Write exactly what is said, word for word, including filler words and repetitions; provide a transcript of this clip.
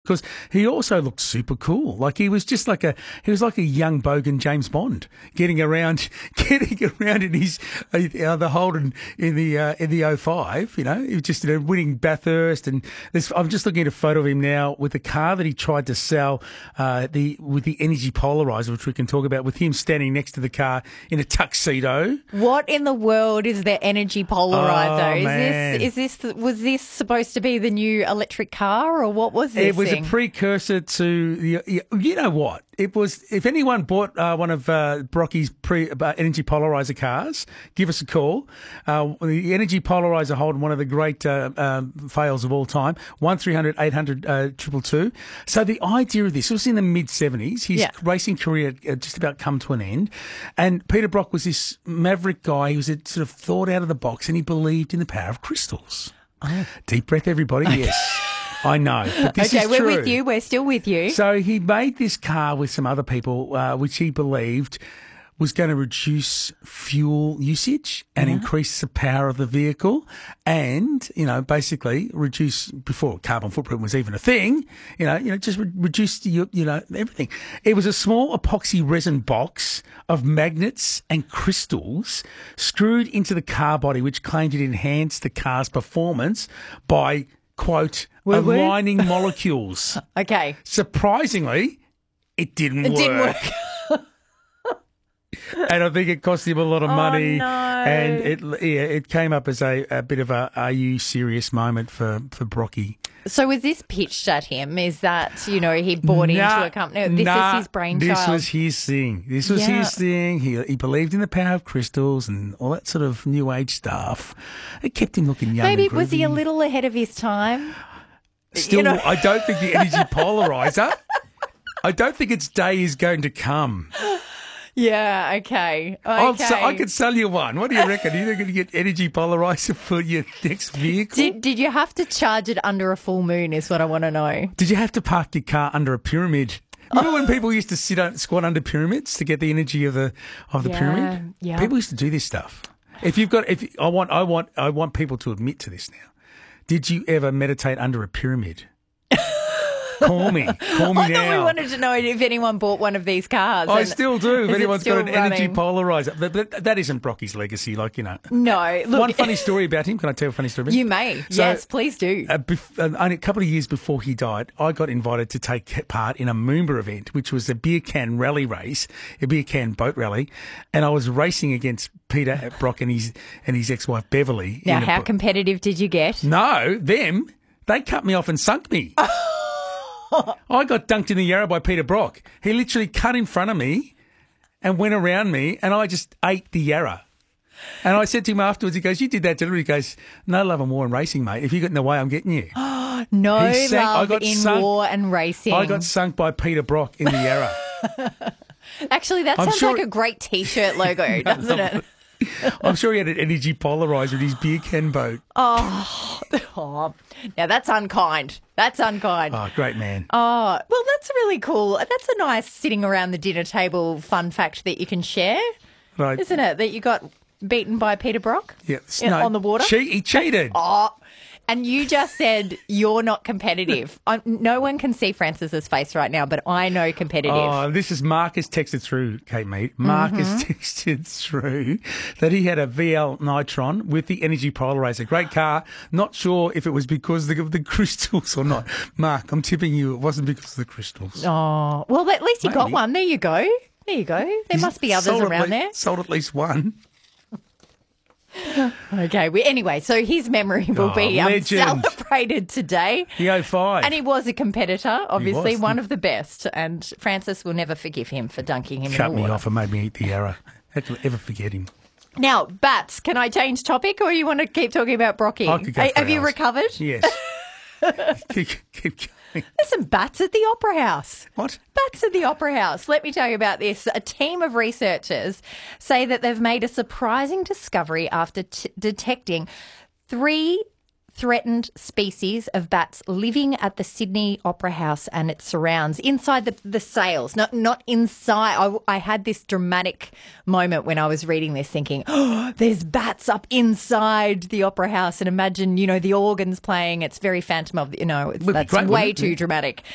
because he also looked super cool. Like he was just like a he was like a young bogan James Bond getting around, getting around in his uh, the Holden in the uh, in the oh five. You know, he was just you know winning Bathurst, and this, I'm just looking at a photo of him now with the car that he tried to sell, uh, the with the Energy Polarizer, which we can talk about, with him standing next to the car in a tuxedo. What in the world is their Energy Polarizer? Oh, is man. this is this was this supposed to be the new electric car, or what was this? It was thing? a precursor to the. You know what? It was. If anyone bought uh, one of uh, Brocky's pre uh, Energy Polarizer cars, give us a call. Uh, the Energy Polarizer Holden, one of the great uh, um, fails of all time. One three hundred eight hundred triple two. So the idea of this was in the mid seventies. His Yeah. racing career had just about come to an end, and Peter Brock was this maverick guy who was sort of thought out of the box, and he believed in the power of crystals. Oh. Deep breath, everybody. Yes. I know, but this okay, is we're true. with you. We're still with you. So he made this car with some other people, uh, which he believed was going to reduce fuel usage and Yeah. increase the power of the vehicle, and you know, basically reduce before carbon footprint was even a thing. You know, you know, just re- reduce the, you know everything. It was a small epoxy resin box of magnets and crystals screwed into the car body, which claimed it enhanced the car's performance by, quote, Woo woo. aligning molecules. Okay. Surprisingly, it didn't It work. didn't work. And I think it cost him a lot of Oh, money. no. And it yeah, it came up as a, a bit of a are you serious moment for, for Brocky. So was this pitched at him? Is that, you know, he bought Nah, into a company? This nah, is his brainchild. This was his thing. This was Yeah. his thing. He he believed in the power of crystals and all that sort of new age stuff. It kept him looking young. Maybe and was he a groovy. little ahead of his time? Still, you know- I don't think the Energy Polarizer. I don't think its day is going to come. Yeah, okay. I'll Okay. s- I could sell you one. What do you reckon? You're going to get Energy Polarizer for your next vehicle? Did, did you have to charge it under a full moon is what I want to know. Did you have to park your car under a pyramid? Remember when people used to sit on, squat under pyramids to get the energy of the of the Yeah, pyramid? yeah. People used to do this stuff. If you've got, if I want, I want, I want people to admit to this now. Did you ever meditate under a pyramid? Call me, call me I now. thought we wanted to know if anyone bought one of these cars. I and still do. If is it anyone's got still an energy running? polarizer, but, but that isn't Brocky's legacy. Like you know, No, look, one funny story about him. Can I tell a funny story? About him? you may. So, yes, please do. Uh, bef- uh, only a couple of years before he died, I got invited to take part in a Moomba event, which was a beer can rally race, a beer can boat rally, and I was racing against Peter Brock and his and his ex-wife Beverly. Now, in a how bo- competitive did you get? No, them. They cut me off and sunk me. I got dunked in the Yarra by Peter Brock. He literally cut in front of me and went around me, and I just ate the Yarra. And I said to him afterwards, he goes, "You did that deliberately." He goes, "No love and war and racing, mate. If you get in the way, I'm getting you." No He sank- I love got in sunk- war and racing. I got sunk by Peter Brock in the Yarra. Actually, that I'm sounds sure- like a great T-shirt logo, doesn't it? I'm sure he had an energy polarizer in his beer can boat. Oh, now that's unkind. That's unkind. Oh, great man. Oh, well, that's really cool. That's a nice sitting around the dinner table fun fact that you can share, Right. isn't it? That you got beaten by Peter Brock Yeah, in- no, on the water. Cheat, he cheated. Oh, and you just said you're not competitive. I, no one can see Francis's face right now, but I know competitive. Oh, this is Marcus texted through, Kate Mead. Marcus Mm-hmm. texted through that he had a V L Nitron with the energy polarizer. Great car. Not sure if it was because of the, the crystals or not. Mark, I'm tipping you it wasn't because of the crystals. Oh, well, at least you got Maybe. one. There you go. There you go. There must be others Sold at around le- there. Sold at least one. Okay. We, anyway, so his memory will Oh, be um, legend. celebrated today. The oh five. And he was a competitor, obviously, was. one of the best. And Francis will never forgive him for dunking him Cut in the me water. off and made me eat the error. How can I ever forget him? Now, bats, can I change topic or you want to keep talking about Brocky? I could go Hey, for have you hours. recovered? Yes. keep, keep going. There's some bats at the Opera House. What? Bats at the Opera House. Let me tell you about this. A team of researchers say that they've made a surprising discovery after t- detecting three threatened species of bats living at the Sydney Opera House and its surrounds, inside the, the sails, not not inside. I, I had this dramatic moment when I was reading this thinking, oh, there's bats up inside the Opera House, and imagine, you know, the organs playing. It's very Phantom of, the- you know, it's, Would be that's great, way wouldn't it? too dramatic.